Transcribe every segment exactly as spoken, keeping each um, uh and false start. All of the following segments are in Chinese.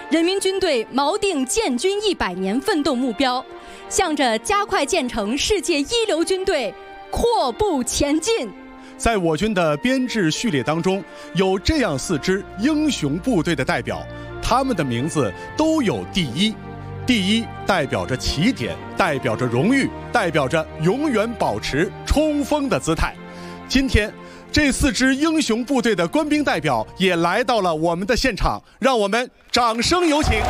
人民军队锚定建军一百年奋斗目标，向着加快建成世界一流军队阔步前进。 在我军的编制序列当中，有这样四支英雄部队的代表，他们的名字都有第一。第一代表着起点，代表着荣誉，代表着永远保持冲锋的姿态。今天，这四支英雄部队的官兵代表也来到了我们的现场，让我们掌声有请。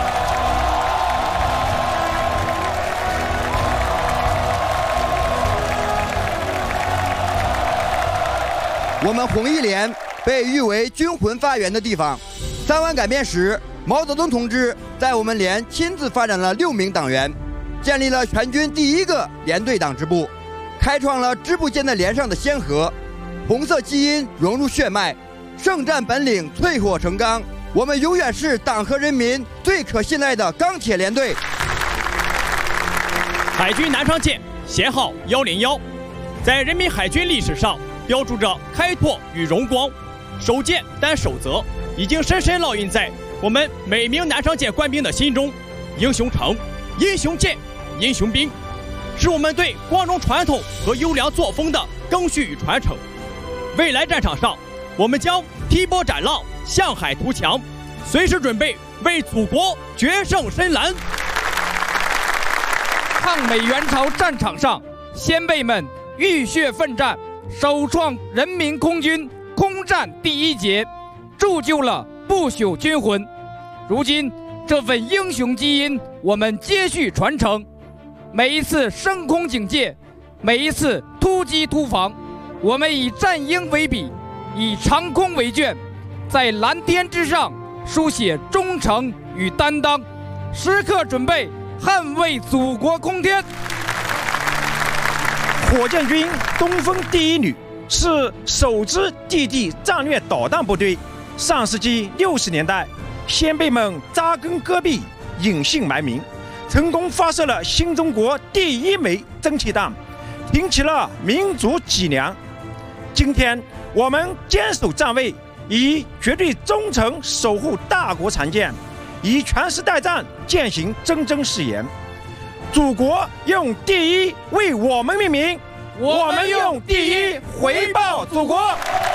我们红一连被誉为军魂发源的地方。三湾改编时，毛泽东同志在我们连亲自发展了六名党员，建立了全军第一个连队党支部，开创了支部间的连上的先河。红色基因融入血脉，圣战本领淬火成钢。我们永远是党和人民最可信赖的钢铁连队。 海军南昌舰舷号幺零幺，在人民海军历史上标注着开拓与荣光，守舰担守责，已经深深烙印在我们每名南昌舰官兵的心中。英雄城、英雄舰、英雄兵，是我们对光荣传统和优良作风的更续与传承。未来战场上，我们将劈波斩浪，向海图强，随时准备为祖国决胜深蓝。 抗美援朝战场上，先辈们浴血奋战，首创人民空军空战第一节，铸就了不朽军魂。如今，这份英雄基因我们接续传承。每一次升空警戒，每一次突击突防，我们以战鹰为笔，以长空为卷，在蓝天之上书写忠诚与担当，时刻准备捍卫祖国空天。 火箭军东风第一旅是首支地地战略导弹部队。上世纪六十年代，先辈们扎根戈壁，隐姓埋名，成功发射了新中国第一枚蒸汽弹，挺起了民族脊梁。今天，我们坚守站位，以绝对忠诚守护大国长健，以全时代战践行铮铮誓言。祖国用第一为我们命名，我们用第一回报祖国。